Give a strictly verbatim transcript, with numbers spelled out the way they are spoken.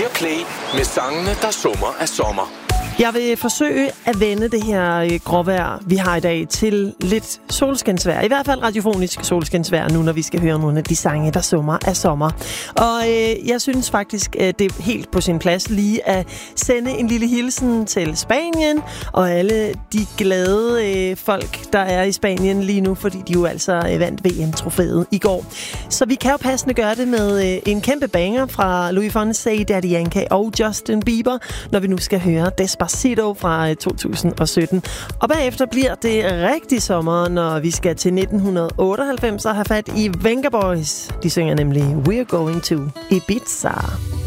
Viaplay med sangene, der summer af sommer. Jeg vil forsøge at vende det her gråvejr, vi har i dag, til lidt solskinsvejr. I hvert fald radiofonisk solskinsvejr nu, når vi skal høre nogle af de sange, der summer af sommer. Og øh, jeg synes faktisk, at det er helt på sin plads lige at sende en lille hilsen til Spanien og alle de glade øh, folk, der er i Spanien lige nu, fordi de jo altså øh, vandt V M-trofæet i går. Så vi kan jo passende gøre det med øh, en kæmpe banger fra Luis Fonsi, Daddy Yankee og Justin Bieber, når vi nu skal høre Despacito fra to tusind og sytten. Og bagefter bliver det rigtig sommer, når vi skal til nitten otteoghalvfems og have fat i Venga Boys. De synger nemlig We're Going to Ibiza.